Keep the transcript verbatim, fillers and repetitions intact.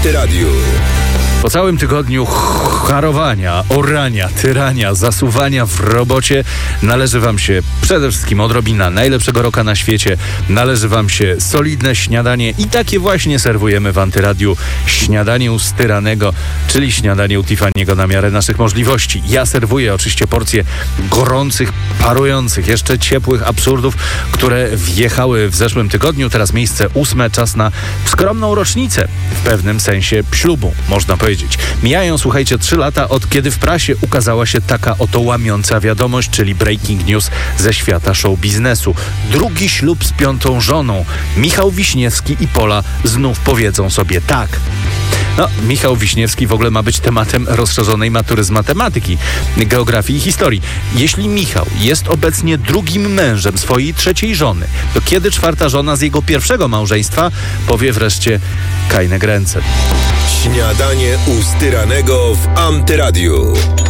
Antyradiu. Po całym tygodniu harowania, orania, tyrania, zasuwania w robocie należy wam się przede wszystkim odrobina najlepszego roka na świecie, należy wam się solidne śniadanie i takie właśnie serwujemy w Antyradiu śniadanie u Styranego, czyli śniadanie u Tiffany'ego na miarę naszych możliwości. Ja serwuję oczywiście porcje gorących, parujących, jeszcze ciepłych absurdów, które wjechały w zeszłym tygodniu. Teraz miejsce ósme, czas na skromną rocznicę, w pewnym sensie ślubu, można powiedzieć. Mijają, słuchajcie, trzy lata od kiedy w prasie ukazała się taka oto łamiąca wiadomość, czyli breaking news ze świata show biznesu. Drugi ślub z piątą żoną. Michał Wiśniewski i Pola znów powiedzą sobie tak. No, Michał Wiśniewski w ogóle ma być tematem rozszerzonej matury z matematyki, geografii i historii. Jeśli Michał jest obecnie drugim mężem swojej trzeciej żony, to kiedy czwarta żona z jego pierwszego małżeństwa powie wreszcie kajne gręce? Śniadanie u Styranego w Antyradiu.